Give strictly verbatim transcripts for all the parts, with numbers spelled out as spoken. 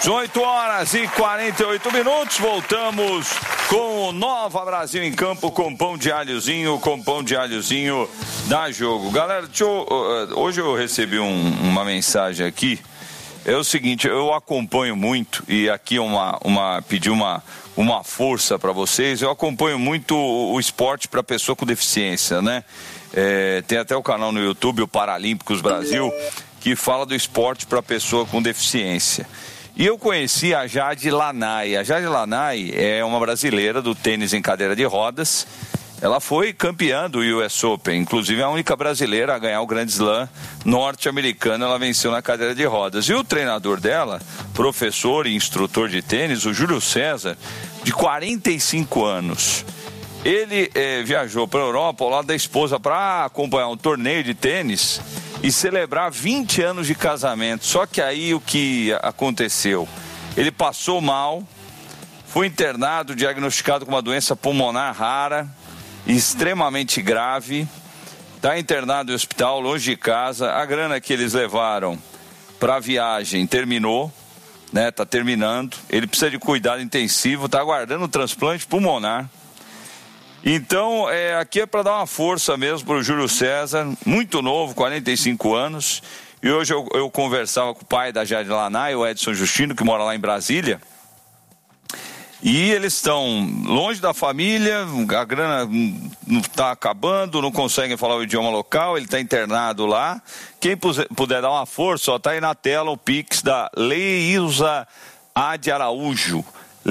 dezoito horas e quarenta e oito minutos, voltamos com o Nova Brasil em Campo, com pão de alhozinho, com pão de alhozinho da Jogo. Galera, deixa eu, hoje eu recebi um, uma mensagem aqui, é o seguinte, eu acompanho muito, e aqui uma, uma, pedi uma, uma força para vocês, eu acompanho muito o, o esporte para pessoa com deficiência, né? É, tem até o canal no YouTube, o Paralímpicos Brasil, que fala do esporte para pessoa com deficiência. E eu conheci a Jade Lanai. A Jade Lanai é uma brasileira do tênis em cadeira de rodas. Ela foi campeã do U S Open, inclusive a única brasileira a ganhar o Grand Slam norte-americano. Ela venceu na cadeira de rodas. E o treinador dela, professor e instrutor de tênis, o Júlio César, de quarenta e cinco anos. Ele eh, viajou para a Europa ao lado da esposa para acompanhar um torneio de tênis e celebrar vinte anos de casamento. Só que aí o que aconteceu? Ele passou mal, foi internado, diagnosticado com uma doença pulmonar rara, extremamente grave, está internado no hospital, longe de casa. A grana que eles levaram para a viagem terminou, né? Está terminando. Ele precisa de cuidado intensivo, está aguardando um transplante pulmonar. Então, é, aqui é para dar uma força mesmo para o Júlio César, muito novo, quarenta e cinco anos. E hoje eu, eu conversava com o pai da Jade Lanai, o Edson Justino, que mora lá em Brasília. E eles estão longe da família, a grana está acabando, não conseguem falar o idioma local, ele está internado lá. Quem puder dar uma força, está aí na tela o Pix da Leilza A de Araújo.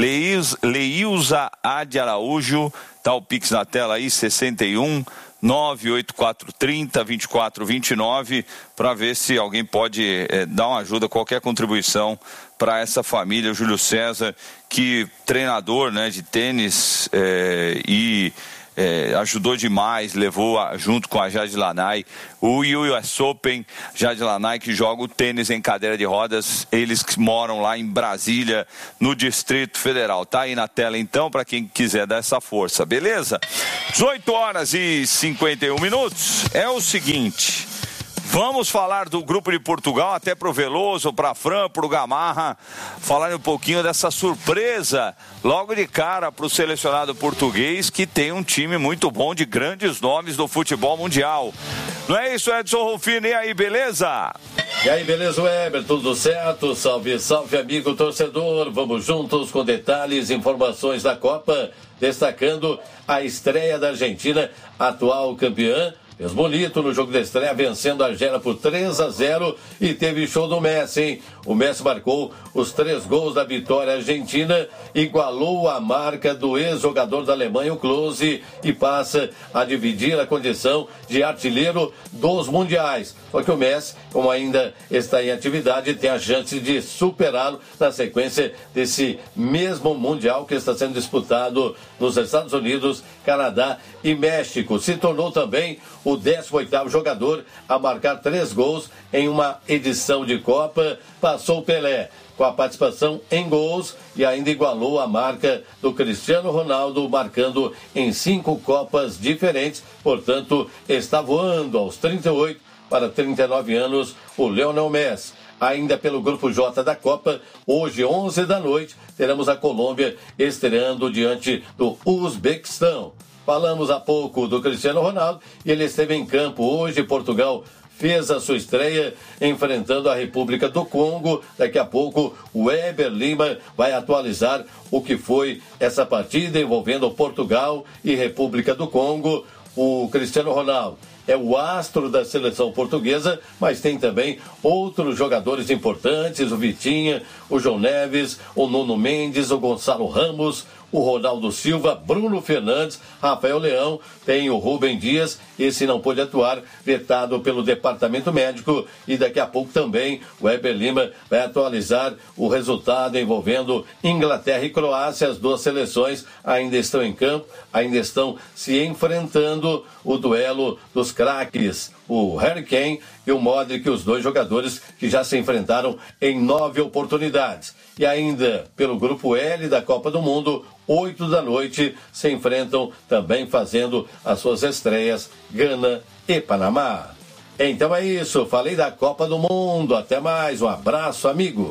Leilza A de Araújo, tá o Pix na tela aí, sessenta e um, nove oito quatro três zero, vinte e quatro vinte e nove, para ver se alguém pode é, dar uma ajuda, qualquer contribuição para essa família. O Júlio César, que treinador, né, de tênis é, e é, ajudou demais, levou a, junto com a Jade Lanai o U S Open. Jade Lanai, que joga o tênis em cadeira de rodas, eles que moram lá em Brasília, no Distrito Federal. Tá aí na tela então, para quem quiser dar essa força, beleza? dezoito horas e cinquenta e um minutos. É o seguinte, vamos falar do Grupo de Portugal, até pro Veloso, pra Fran, pro Gamarra, falar um pouquinho dessa surpresa, logo de cara, pro selecionado português, que tem um time muito bom, de grandes nomes do futebol mundial. Não é isso, Edson Rufino? E aí, beleza? E aí, beleza, Weber? Tudo certo? Salve, salve, amigo torcedor. Vamos juntos com detalhes e informações da Copa, destacando a estreia da Argentina, atual campeã. Fez bonito no jogo de estreia, vencendo a Argélia por três a zero, e teve show do Messi, hein? O Messi marcou os três gols da vitória argentina, igualou a marca do ex-jogador da Alemanha, o Klose, e passa a dividir a condição de artilheiro dos mundiais. Só que o Messi, como ainda está em atividade, tem a chance de superá-lo na sequência desse mesmo mundial que está sendo disputado nos Estados Unidos, Canadá e México. Se tornou também o décimo oitavo jogador a marcar três gols em uma edição de Copa. Passou o Pelé com a participação em gols e ainda igualou a marca do Cristiano Ronaldo, marcando em cinco Copas diferentes. Portanto, está voando aos trinta e oito para trinta e nove anos o Lionel Messi. Ainda pelo Grupo J da Copa, hoje, onze da noite, teremos a Colômbia estreando diante do Uzbequistão. Falamos há pouco do Cristiano Ronaldo e ele esteve em campo hoje. Portugal fez a sua estreia enfrentando a República do Congo. Daqui a pouco o Weber Lima vai atualizar o que foi essa partida envolvendo Portugal e República do Congo. O Cristiano Ronaldo é o astro da seleção portuguesa, mas tem também outros jogadores importantes, o Vitinha, o João Neves, o Nuno Mendes, o Gonçalo Ramos, o Ronaldo Silva, Bruno Fernandes, Rafael Leão, tem o Rubem Dias, esse não pôde atuar, vetado pelo departamento médico, e daqui a pouco também o Weber Lima vai atualizar o resultado envolvendo Inglaterra e Croácia. As duas seleções ainda estão em campo, ainda estão se enfrentando. O duelo dos craques, o Harry Kane e o Modric, os dois jogadores que já se enfrentaram em nove oportunidades. E ainda pelo Grupo L da Copa do Mundo, oito da noite, se enfrentam também fazendo as suas estreias Gana e Panamá. Então é isso, falei da Copa do Mundo. Até mais, um abraço, amigo.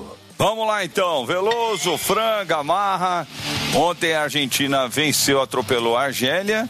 Vamos lá então, Veloso, Fran, Gamarra. Ontem a Argentina venceu, atropelou a Argélia.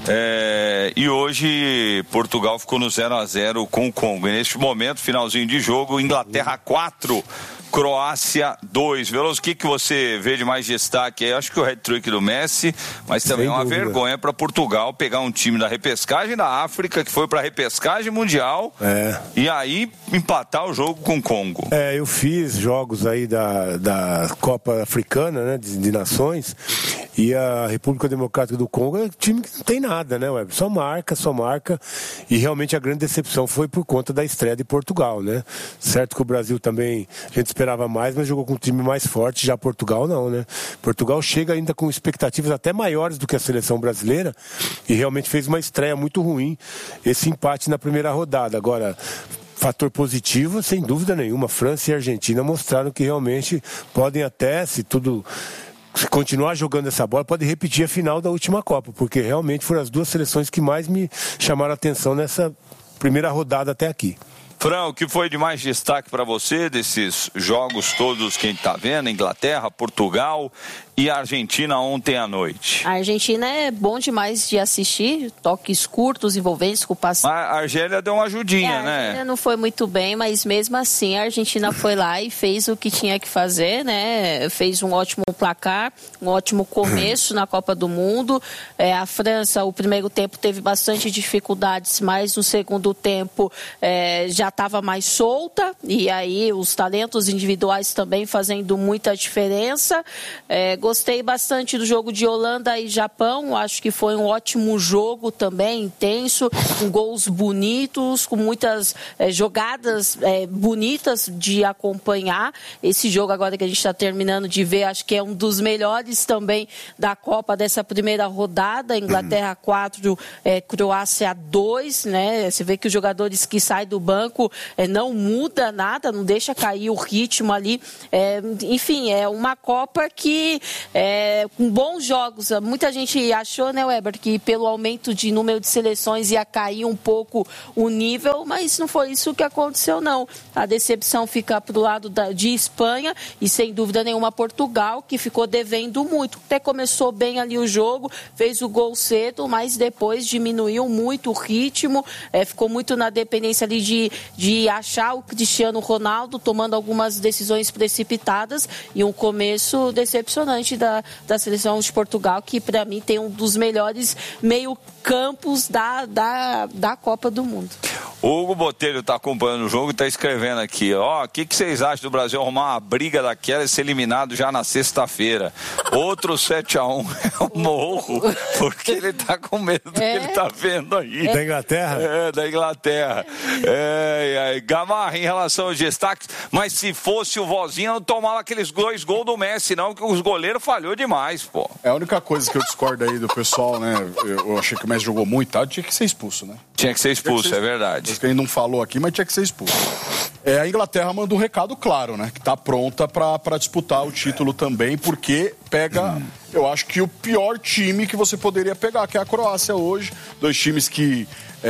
É, e hoje Portugal ficou no zero a zero com o Congo. E neste momento, finalzinho de jogo, Inglaterra quatro, Croácia dois. Veloso, o que, que você vê de mais destaque aí? Eu acho que o hat-trick do Messi, mas também é uma vergonha para Portugal pegar um time da repescagem da África, que foi para a repescagem mundial, é. e aí empatar o jogo com o Congo. É, eu fiz jogos aí da, da Copa Africana, né, de, de Nações, e a República Democrática do Congo é um time que não tem nada, né, Web? Só marca, só marca, e realmente a grande decepção foi por conta da estreia de Portugal, né? Certo que o Brasil também, a gente esperava mais, mas jogou com um time mais forte, já Portugal não, né? Portugal chega ainda com expectativas até maiores do que a seleção brasileira e realmente fez uma estreia muito ruim, esse empate na primeira rodada. Agora, fator positivo, sem dúvida nenhuma, França e Argentina mostraram que realmente podem até, se tudo... se continuar jogando essa bola, pode repetir a final da última Copa, porque realmente foram as duas seleções que mais me chamaram a atenção nessa primeira rodada até aqui. Fran, o que foi de mais destaque para você desses jogos todos que a gente está vendo? Inglaterra, Portugal e a Argentina ontem à noite. A Argentina é bom demais de assistir, toques curtos, envolventes com o passe. A Argélia deu uma ajudinha, é, a né? A Argélia não foi muito bem, mas mesmo assim a Argentina foi lá e fez o que tinha que fazer, né? Fez um ótimo placar, um ótimo começo na Copa do Mundo. É, a França, o primeiro tempo teve bastante dificuldades, mas no segundo tempo é, já estava mais solta, e aí os talentos individuais também fazendo muita diferença. É, gostei bastante do jogo de Holanda e Japão, acho que foi um ótimo jogo também, intenso, com gols bonitos, com muitas é, jogadas é, bonitas de acompanhar. Esse jogo agora que a gente está terminando de ver, acho que é um dos melhores também da Copa dessa primeira rodada. Inglaterra quatro, é, Croácia dois, né? Você vê que os jogadores que saem do banco é, não muda nada, não deixa cair o ritmo ali. É, enfim, é uma Copa que, é, com bons jogos, muita gente achou, né, Weber, que pelo aumento de número de seleções ia cair um pouco o nível, mas não foi isso que aconteceu, não. A decepção fica para o lado da, de Espanha e, sem dúvida nenhuma, Portugal, que ficou devendo muito. Até começou bem ali o jogo, fez o gol cedo, mas depois diminuiu muito o ritmo, é, ficou muito na dependência ali de, de achar o Cristiano Ronaldo, tomando algumas decisões precipitadas e um começo decepcionante da, da seleção de Portugal, que para mim tem um dos melhores meio-campos da, da, da Copa do Mundo. O Hugo Botelho está acompanhando o jogo e está escrevendo aqui, ó, o que, que vocês acham do Brasil arrumar uma briga daquela e ser eliminado já na sexta-feira? Outro sete a um é um morro, porque ele está com medo do é. que ele está vendo aí. Da Inglaterra? É, da Inglaterra. É, é, Gamarra, em relação aos destaques, mas se fosse o Vozinho, não tomava aqueles dois gols do Messi, não, que os goleiros falhou demais, pô. É a única coisa que eu discordo aí do pessoal, né, eu achei que o Messi jogou muito, tá? Tinha que ser expulso, né? Tinha que ser expulso, que ser... é verdade. Que ele não falou aqui, mas tinha que ser expulso. É, a Inglaterra manda um recado claro, né? Que tá pronta para disputar o título também, porque pega, hum. eu acho que o pior time que você poderia pegar, que é a Croácia hoje. Dois times que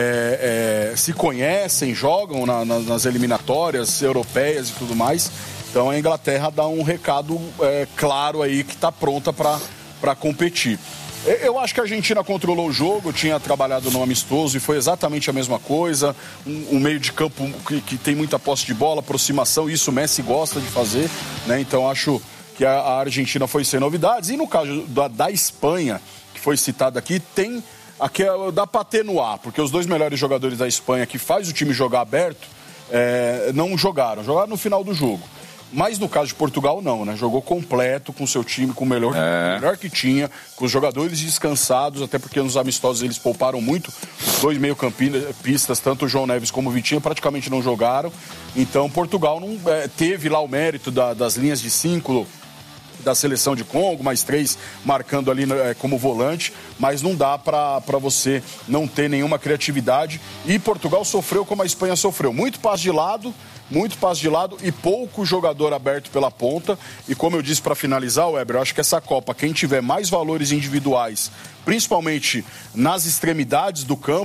é, é, se conhecem, jogam na, na, nas eliminatórias europeias e tudo mais. Então a Inglaterra dá um recado é, claro aí que tá pronta para competir. Eu acho que a Argentina controlou o jogo, tinha trabalhado no amistoso e foi exatamente a mesma coisa. Um, um meio de campo que, que tem muita posse de bola, aproximação, isso o Messi gosta de fazer, né? Então acho que a, a Argentina foi sem novidades. E no caso da, da Espanha, que foi citado aqui, tem aqui, dá para atenuar, porque os dois melhores jogadores da Espanha que faz o time jogar aberto é, não jogaram, jogaram no final do jogo. Mas no caso de Portugal, não, né? Jogou completo com o seu time, com o melhor, é. melhor que tinha, com os jogadores descansados, até porque nos amistosos eles pouparam muito. Os dois meio-campistas, tanto o João Neves como o Vitinho, praticamente não jogaram. Então, Portugal não é, teve lá o mérito da, das linhas de cinco da seleção de Congo, mais três marcando ali é, como volante, mas não dá para você não ter nenhuma criatividade. E Portugal sofreu como a Espanha sofreu. Muito passe de lado, muito passe de lado e pouco jogador aberto pela ponta. E como eu disse para finalizar, Weber, eu acho que essa Copa, quem tiver mais valores individuais, principalmente nas extremidades do campo,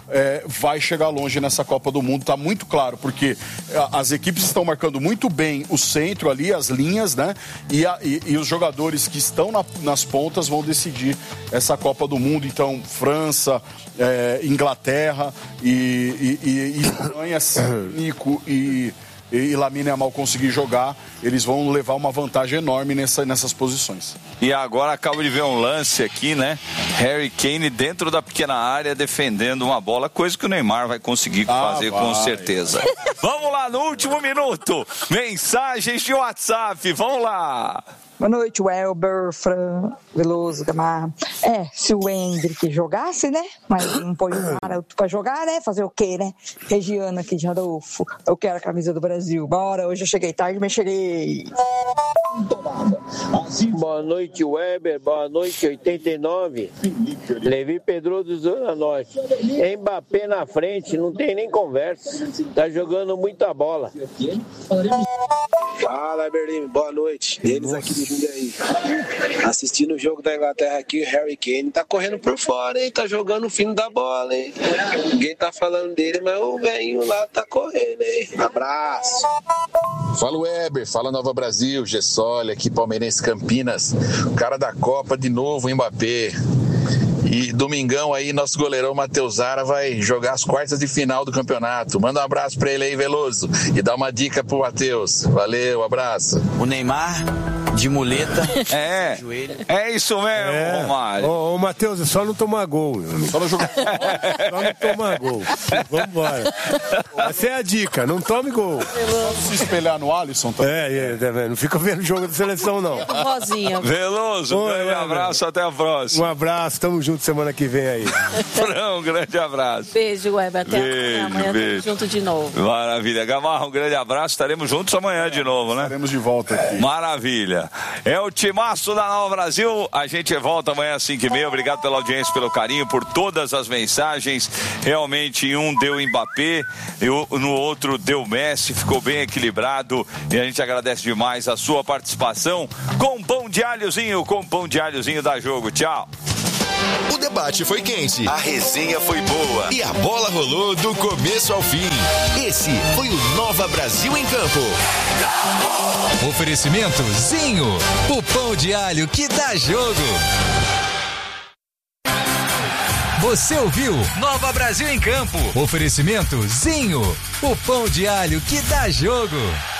é, vai chegar longe nessa Copa do Mundo, tá muito claro, porque as equipes estão marcando muito bem o centro ali, as linhas, né? E, a, e, e os jogadores que estão na, nas pontas vão decidir essa Copa do Mundo. Então, França, é, Inglaterra e, e, e Espanha, Nico e... e Lamine Yamal conseguir jogar, eles vão levar uma vantagem enorme nessa, nessas posições. E agora acabo de ver um lance aqui, né? Harry Kane dentro da pequena área defendendo uma bola, coisa que o Neymar vai conseguir ah, fazer vai. com certeza. Vamos lá, no último minuto, mensagens de WhatsApp, vamos lá. Boa noite, Welber, Fran, Veloso, Gamarra. É, se o Hendrick jogasse, né? Mas não põe um cara pra jogar, né? Fazer o quê, né? Regiana aqui de Rodolfo. Eu quero a camisa do Brasil. Bora, hoje eu cheguei tarde, mas cheguei. Boa noite, Weber. Boa noite, oitenta e nove. Levi Pedroso, Zona Norte. Mbappé na frente, não tem nem conversa. Tá jogando muita bola. Fala, Berlim. Boa noite. Eles aqui de Jundiaí. Assistindo o jogo da Inglaterra aqui, o Harry Kane tá correndo por fora, hein? Tá jogando o fino da bola, hein? Ninguém tá falando dele, mas o velhinho lá tá correndo, hein? Abraço. Fala, Weber. Fala, Nova Brasil. Gessoli, aqui, Palmeirense Campinas. O cara da Copa de novo, o Mbappé. E domingão aí, nosso goleirão Matheus Zara vai jogar as quartas de final do campeonato. Manda um abraço pra ele aí, Veloso. E dá uma dica pro Matheus. Valeu, abraço. O Neymar de muleta. É, é isso mesmo, é. Romário. Ô, ô Matheus, é só não tomar gol, meu amigo. Só não jogar. Só não tomar gol. Vambora. Essa é a dica, não tome gol. Só se espelhar no Alisson também. É, é, não fica vendo jogo da seleção, não. Rosinha. Veloso, um grande abraço, até a próxima. Um abraço, tamo junto semana que vem aí. Fran, um grande abraço. Beijo, Weber, até beijo, amanhã. Beijo. Junto de novo. Maravilha. Gamarra, um grande abraço, estaremos juntos amanhã é, de novo, né? Estaremos de volta aqui. Maravilha. É o timaço da Nova Brasil. A gente volta amanhã às cinco e meia. Obrigado pela audiência, pelo carinho, por todas as mensagens. Realmente, um deu Mbappé, e no outro deu Messi. Ficou bem equilibrado. E a gente agradece demais a sua participação. Com pão de alhozinho, com pão de alhozinho da Jogo. Tchau. O debate foi quente, a resenha foi boa e a bola rolou do começo ao fim. Esse foi o Nova Brasil em Campo. Oferecimento Zinho, o pão de alho que dá jogo. Você ouviu Nova Brasil em Campo. Oferecimento Zinho, o pão de alho que dá jogo.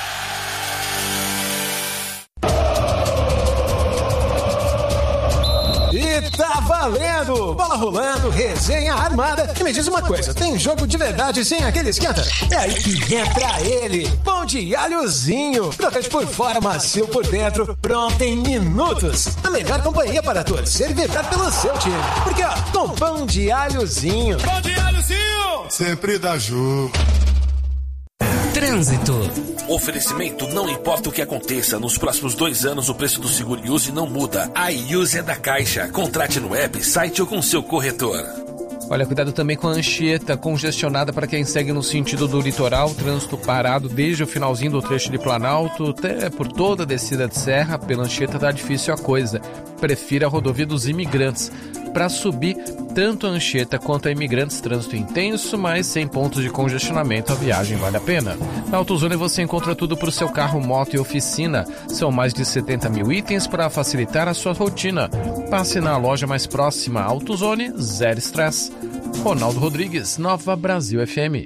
E tá valendo! Bola rolando, resenha armada. E me diz uma coisa, tem jogo de verdade sem aquele esquenta? É aí que entra ele, pão de alhozinho. Crocante por fora, macio por dentro, pronto em minutos. A melhor companhia para torcer e vibrar pelo seu time. Porque ó, com pão de alhozinho. Pão de alhozinho! Sempre dá jogo. Trânsito. Oferecimento: não importa o que aconteça, nos próximos dois anos o preço do seguro Use não muda. A Use é da Caixa. Contrate no web, site ou com seu corretor. Olha, cuidado também com a Anchieta, congestionada para quem segue no sentido do litoral, trânsito parado desde o finalzinho do trecho de Planalto, até por toda a descida de serra. Pela Anchieta tá difícil a coisa. Prefira a rodovia dos Imigrantes. Para subir, tanto a Anchieta quanto a Imigrantes, trânsito intenso, mas sem pontos de congestionamento, a viagem vale a pena. Na AutoZone você encontra tudo para o seu carro, moto e oficina. São mais de setenta mil itens para facilitar a sua rotina. Passe na loja mais próxima. AutoZone, zero estresse. Ronaldo Rodrigues, Nova Brasil F M.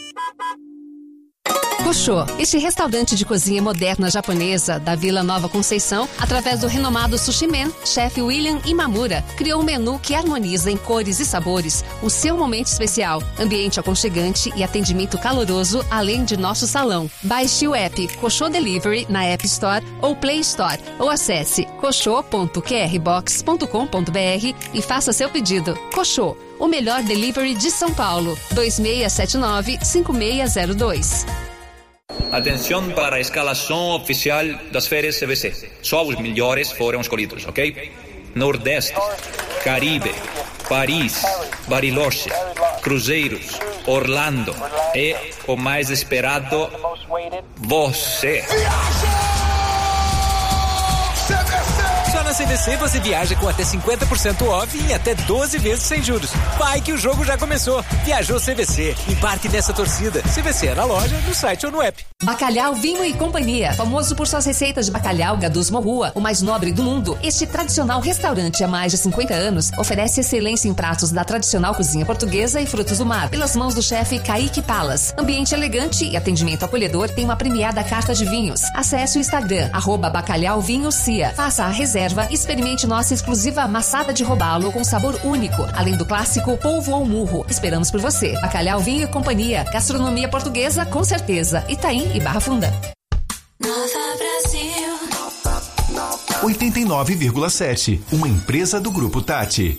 Koshô, este restaurante de cozinha moderna japonesa da Vila Nova Conceição, através do renomado Sushi Man, chefe William Imamura, criou um menu que harmoniza em cores e sabores o seu momento especial, ambiente aconchegante e atendimento caloroso, além de nosso salão. Baixe o app Koshô Delivery na App Store ou Play Store, ou acesse koshô ponto q r box ponto com ponto b r e faça seu pedido. Koshô, o melhor delivery de São Paulo. dois seis sete nove, cinco seis zero dois. Atenção para a escalação oficial das férias C V C. Só os melhores foram escolhidos, ok? Nordeste, Caribe, Paris, Bariloche, Cruzeiros, Orlando e o mais esperado, você. Só na C V C você viaja com até cinquenta por cento off e em até doze vezes sem juros. Vai que o jogo já começou. Viajou C V C. Embarque nessa torcida. C V C é na loja, no site ou no app. Bacalhau Vinho e Companhia, famoso por suas receitas de bacalhau Gadus Morrua, o mais nobre do mundo. Este tradicional restaurante há mais de cinquenta anos oferece excelência em pratos da tradicional cozinha portuguesa e frutos do mar, pelas mãos do chefe Kaique Palas. Ambiente elegante e atendimento acolhedor, tem uma premiada carta de vinhos. Acesse o Instagram, arroba Bacalhau Vinho Cia. Faça a reserva e experimente nossa exclusiva maçada de robalo com sabor único, além do clássico polvo ou murro. Esperamos por você. Bacalhau Vinho e Companhia, gastronomia portuguesa com certeza. Itaim e Barra Funda. Nova Brasil. oitenta e nove vírgula sete, uma empresa do Grupo Tati.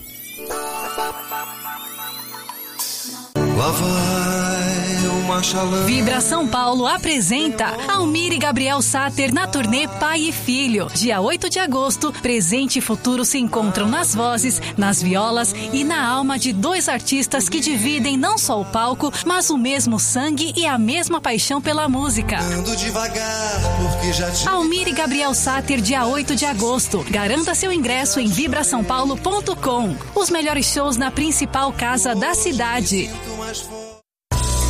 Lá vai o Machalão. Vibra São Paulo apresenta Almir e Gabriel Sater na turnê Pai e Filho. Dia oito de agosto, presente e futuro se encontram nas vozes, nas violas e na alma de dois artistas que dividem não só o palco, mas o mesmo sangue e a mesma paixão pela música. Ando devagar, porque já te... Almir e Gabriel Sater, dia oito de agosto. Garanta seu ingresso em vibra são paulo ponto com. Os melhores shows na principal casa da cidade. mais forte.